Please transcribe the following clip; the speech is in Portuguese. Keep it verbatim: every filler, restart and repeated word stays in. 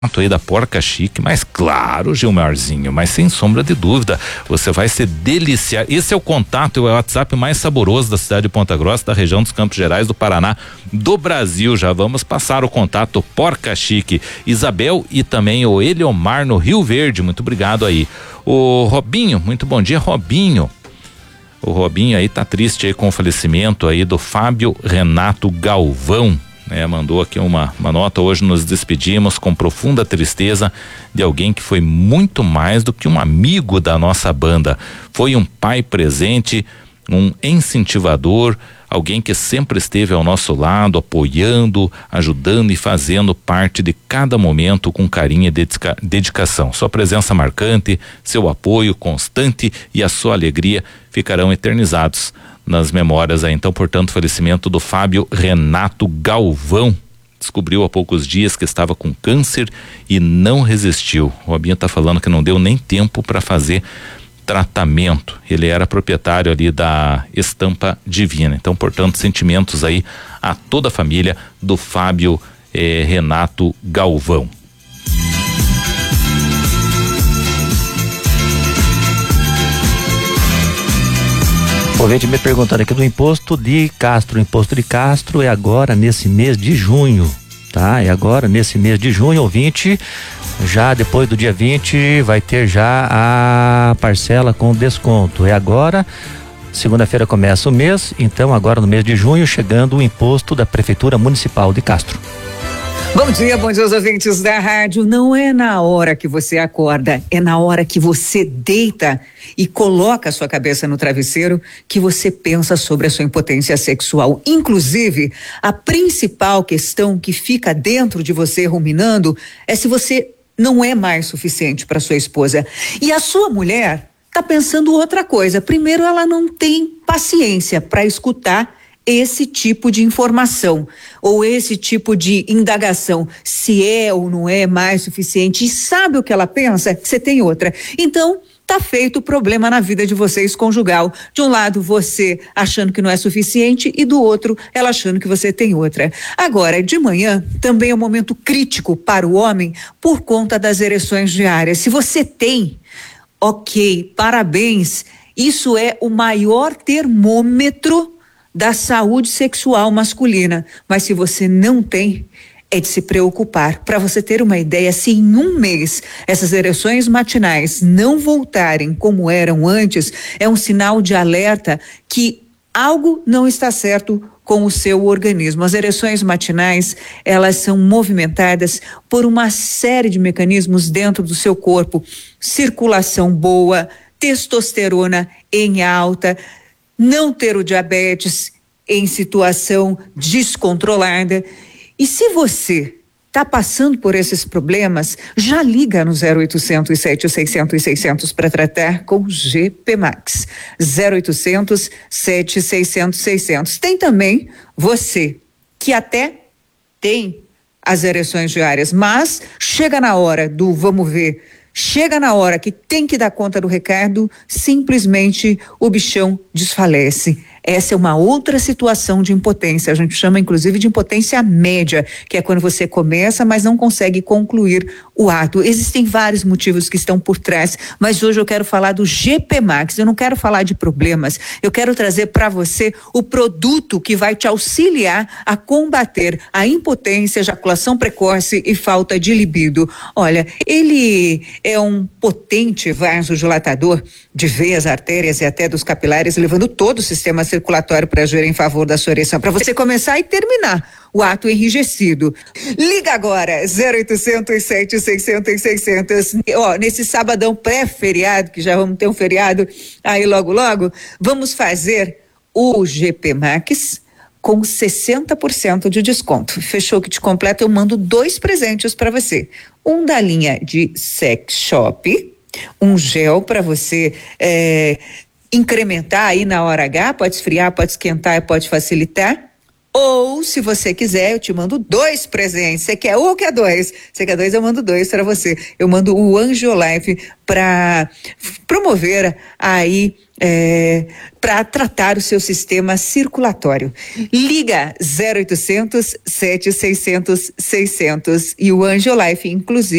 aí da Porca Chique, mas claro, Gilmarzinho, mas sem sombra de dúvida, você vai se deliciar. Esse é o contato, é o WhatsApp mais saboroso da cidade de Ponta Grossa, da região dos Campos Gerais, do Paraná, do Brasil. Já vamos passar o contato Porca Chique, Isabel e também o Eliomar no Rio Verde, muito obrigado aí. O Robinho, muito bom dia, Robinho. O Robinho aí tá triste aí com o falecimento aí do Fábio Renato Galvão. É, mandou aqui uma, uma nota. Hoje nos despedimos com profunda tristeza de alguém que foi muito mais do que um amigo da nossa banda. Foi um pai presente, um incentivador, alguém que sempre esteve ao nosso lado, apoiando, ajudando e fazendo parte de cada momento com carinho e dedica- dedicação. Sua presença marcante, seu apoio constante e a sua alegria ficarão eternizados nas memórias aí. Então, portanto, falecimento do Fábio Renato Galvão. Descobriu há poucos dias que estava com câncer e não resistiu. O Robinho tá falando que não deu nem tempo para fazer tratamento. Ele era proprietário ali da Estampa Divina. Então, portanto, sentimentos aí a toda a família do Fábio eh, Renato Galvão. O ouvinte me perguntando aqui do imposto de Castro. O imposto de Castro é agora nesse mês de junho, tá? É agora nesse mês de junho, ouvinte. Já depois do dia vinte vai ter já a parcela com desconto. É agora, segunda-feira começa o mês, então agora no mês de junho chegando o imposto da Prefeitura Municipal de Castro. Bom dia, bom dia aos ouvintes da rádio. Não é na hora que você acorda, é na hora que você deita e coloca a sua cabeça no travesseiro que você pensa sobre a sua impotência sexual. Inclusive, a principal questão que fica dentro de você ruminando é se você não é mais suficiente para sua esposa. E a sua mulher tá pensando outra coisa. Primeiro, ela não tem paciência para escutar esse tipo de informação ou esse tipo de indagação, se é ou não é mais suficiente, e sabe o que ela pensa? Você tem outra. Então, tá feito o problema na vida de vocês conjugal. De um lado, você achando que não é suficiente e do outro, ela achando que você tem outra. Agora, de manhã, também é um momento crítico para o homem por conta das ereções diárias. Se você tem, ok, parabéns, isso é o maior termômetro da saúde sexual masculina, mas se você não tem, é de se preocupar. Para você ter uma ideia, se em um mês essas ereções matinais não voltarem como eram antes, é um sinal de alerta que algo não está certo com o seu organismo. As ereções matinais, elas são movimentadas por uma série de mecanismos dentro do seu corpo. Circulação boa, testosterona em alta, não ter o diabetes em situação descontrolada. E se você está passando por esses problemas, já liga no zero oitocentos, sete seiscentos, seiscentos para tratar com G P Max. zero oitocentos, sete seiscentos, seiscentos. Tem também você que até tem as ereções diárias, mas chega na hora do vamos ver, chega na hora que tem que dar conta do recado, simplesmente o bichão desfalece. Essa é uma outra situação de impotência. A gente chama inclusive de impotência média, que é quando você começa, mas não consegue concluir o ato. Existem vários motivos que estão por trás, mas hoje eu quero falar do G P Max. Eu não quero falar de problemas, eu quero trazer para você o produto que vai te auxiliar a combater a impotência, ejaculação precoce e falta de libido. Olha, ele é um potente vasodilatador de veias, artérias e até dos capilares, levando todo o sistema circulatório para agir em favor da sua ereção, para você começar e terminar o ato enrijecido. Liga agora, zero oitocentos, sete seiscentos, seiscentos. Ó, nesse sabadão pré-feriado, que já vamos ter um feriado aí logo logo, vamos fazer o G P Max com sessenta por cento de desconto. Fechou o kit completo, eu mando dois presentes para você. Um da linha de Sex Shop, um gel para você é, incrementar aí na hora H, pode esfriar, pode esquentar, pode facilitar. Ou, se você quiser, eu te mando dois presentes. Você quer um ou quer dois? Você quer dois, eu mando dois para você. Eu mando o Angiolife para promover aí, é, para tratar o seu sistema circulatório. Liga zero oitocentos, sete seiscentos, seiscentos e o Angiolife, inclusive.